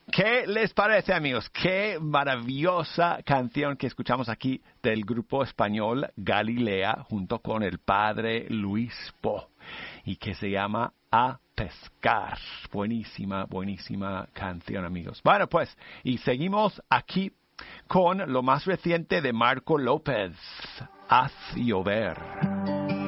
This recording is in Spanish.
¿Qué les parece, amigos? Qué maravillosa canción que escuchamos aquí del grupo español Galilea junto con el padre Luis Po y que se llama A Pescar. Buenísima, buenísima canción, amigos. Bueno, pues, y seguimos aquí con lo más reciente de Marco López, Haz llover.